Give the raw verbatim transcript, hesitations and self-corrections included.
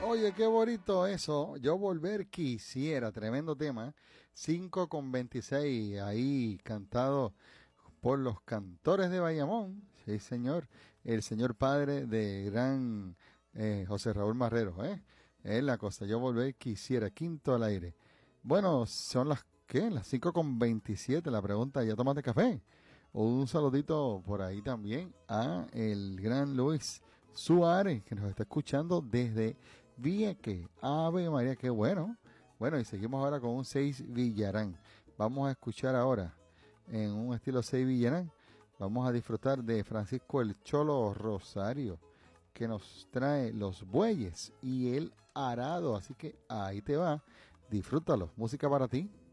Oye, qué bonito eso. Yo volver quisiera, tremendo tema. cinco con veintiséis, ahí cantado por los cantores de Bayamón. Sí, señor. El señor padre de gran eh, José Raúl Marrero, ¿eh? Es la cosa. Yo volver quisiera, quinto al aire. Bueno, son las, ¿qué? Las cinco con veintisiete. La pregunta, ¿ya tomaste café? Un saludito por ahí también a el gran Luis Suárez, que nos está escuchando desde Vieques. Ave María, qué bueno. Bueno, y seguimos ahora con un seis Villarán. Vamos a escuchar ahora en un estilo seis Villarán. Vamos a disfrutar de Francisco el Cholo Rosario, que nos trae Los Bueyes y el Arado. Así que ahí te va. Disfrútalo. Música para ti.